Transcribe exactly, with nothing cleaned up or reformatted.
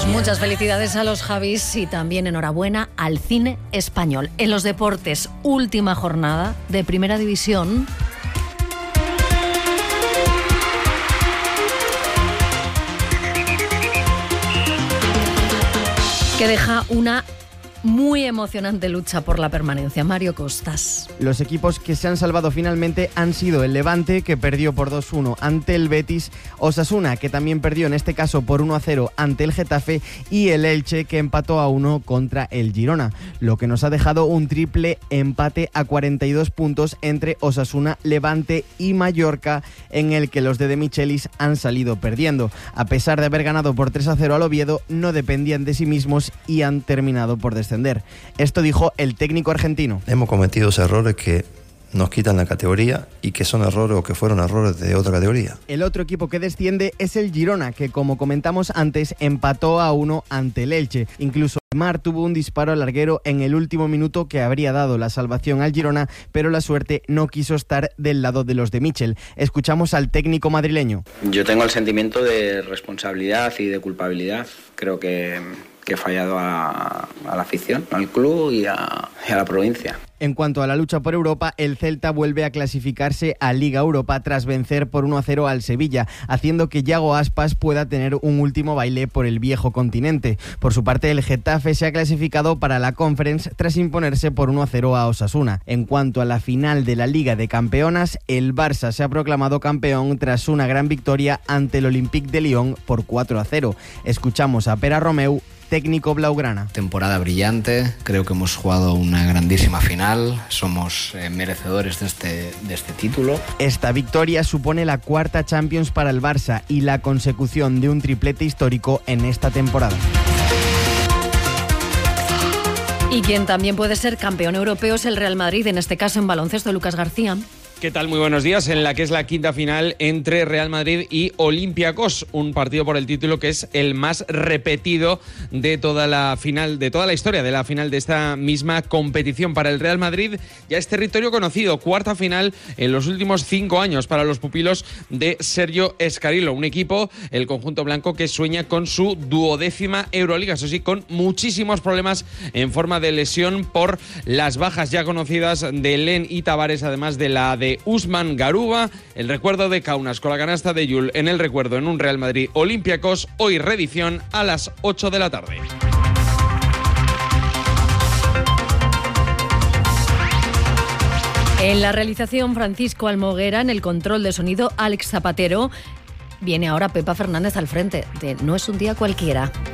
Pues muchas felicidades a los Javis y también enhorabuena al cine español. En los deportes, última jornada de Primera División. Que deja una muy emocionante lucha por la permanencia. Mario Costas. Los equipos que se han salvado finalmente han sido el Levante, que perdió por dos uno ante el Betis, Osasuna, que también perdió en este caso por uno a cero ante el Getafe, y el Elche, que empató a uno contra el Girona, lo que nos ha dejado un triple empate a cuarenta y dos puntos entre Osasuna, Levante y Mallorca, en el que los de De Michelis han salido perdiendo. A pesar de haber ganado por tres a cero al Oviedo, no dependían de sí mismos y han terminado por descender. Esto dijo el técnico argentino. Hemos cometido errores que nos quitan la categoría y que son errores o que fueron errores de otra categoría. El otro equipo que desciende es el Girona, que como comentamos antes empató a uno ante el Elche. Incluso Mar tuvo un disparo al larguero en el último minuto que habría dado la salvación al Girona, pero la suerte no quiso estar del lado de los de Michel. Escuchamos al técnico madrileño. Yo tengo el sentimiento de responsabilidad y de culpabilidad. Creo que, que he fallado a, a la afición, al club y a, y a la provincia. En cuanto a la lucha por Europa, el Celta vuelve a clasificarse a Liga Europa tras vencer por uno a cero al Sevilla, haciendo que Yago Aspas pueda tener un último baile por el viejo continente. Por su parte, el Getafe se ha clasificado para la Conference tras imponerse por uno a cero a Osasuna. En cuanto a la final de la Liga de Campeonas, el Barça se ha proclamado campeón tras una gran victoria ante el Olympique de Lyon por cuatro a cero. Escuchamos a Pere Romeu, técnico blaugrana. Temporada brillante, creo que hemos jugado una grandísima final, somos eh, merecedores de este, de este título. Esta victoria supone la cuarta Champions para el Barça y la consecución de un triplete histórico en esta temporada. Y quien también puede ser campeón europeo es el Real Madrid, en este caso en baloncesto, Lucas García. ¿Qué tal? Muy buenos días. En la que es la quinta final entre Real Madrid y Olympiacos, un partido por el título que es el más repetido de toda la final, de toda la historia de la final de esta misma competición. Para el Real Madrid ya es territorio conocido, cuarta final en los últimos cinco años para los pupilos de Sergio Escarilo, un equipo, el conjunto blanco, que sueña con su duodécima Euroliga, eso sí, con muchísimos problemas en forma de lesión por las bajas ya conocidas de Len y Tavares, además de la de Usman Garuba. El recuerdo de Kaunas con la canasta de Yul en el recuerdo en un Real Madrid Olympiacos, hoy reedición a las ocho de la tarde. En la realización, Francisco Almoguera, en el control de sonido, Alex Zapatero. Viene ahora Pepa Fernández al frente de No es un día cualquiera.